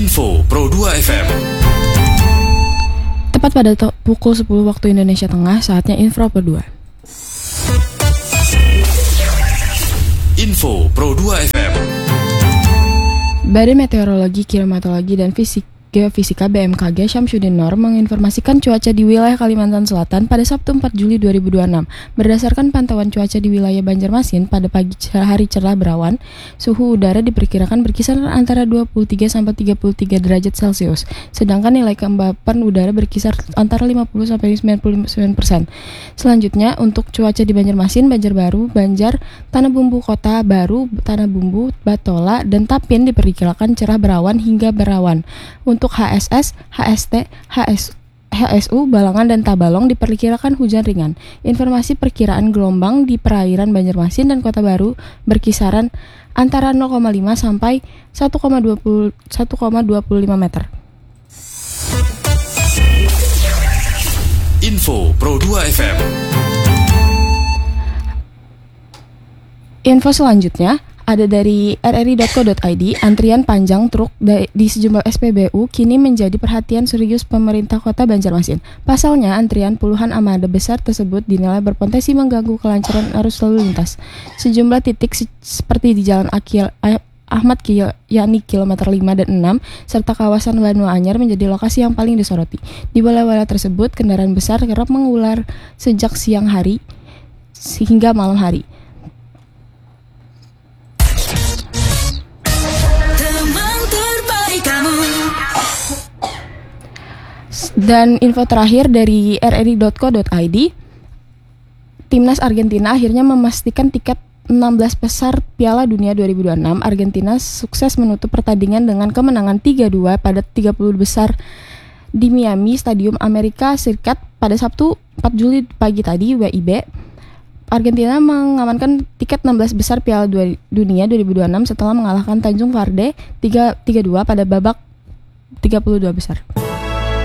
Info Pro 2 FM. Tepat pada pukul 10 waktu Indonesia Tengah, saatnya Info Pro 2. Info Pro 2 FM. Badan Meteorologi, Klimatologi, dan Geofisika BMKG Syamsuddin Nur menginformasikan cuaca di wilayah Kalimantan Selatan pada Sabtu 4 Juli 2026. Berdasarkan pantauan cuaca di wilayah Banjarmasin pada pagi hari cerah berawan, suhu udara diperkirakan berkisar antara 23 sampai 33 derajat Celcius. Sedangkan nilai kelembapan udara berkisar antara 50 sampai 99%. Selanjutnya, untuk cuaca di Banjarmasin, Banjarbaru, Banjar, Tanah Bumbu Kota Baru, Tanah Bumbu, Batola, dan Tapin diperkirakan cerah berawan hingga berawan. Untuk HSS, HST, HSU, Balangan, dan Tabalong diperkirakan hujan ringan. Informasi perkiraan gelombang di perairan Banjarmasin dan Kota Baru berkisaran antara 0,5 sampai 1,25 meter. Info Pro 2 FM. Info selanjutnya ada dari rri.co.id. Antrian panjang truk di sejumlah SPBU kini menjadi perhatian serius pemerintah Kota Banjarmasin. Pasalnya, antrian puluhan armada besar tersebut dinilai berpotensi mengganggu kelancaran arus lalu lintas. Sejumlah titik seperti di Jalan Ahmad yakni kilometer 5 dan 6 serta kawasan Banua Anyar menjadi lokasi yang paling disoroti. Di wilayah tersebut, kendaraan besar kerap mengular sejak siang hari hingga malam hari. Dan info terakhir dari rri.co.id, Timnas Argentina akhirnya memastikan tiket 16 besar Piala Dunia 2026. Argentina sukses menutup pertandingan dengan kemenangan 3-2 pada 30 besar di Miami Stadium Amerika Serikat pada Sabtu 4 Juli pagi tadi WIB. Argentina mengamankan tiket 16 besar Piala Dunia 2026 setelah mengalahkan Tanjung Varde 3-2 pada babak 32 besar.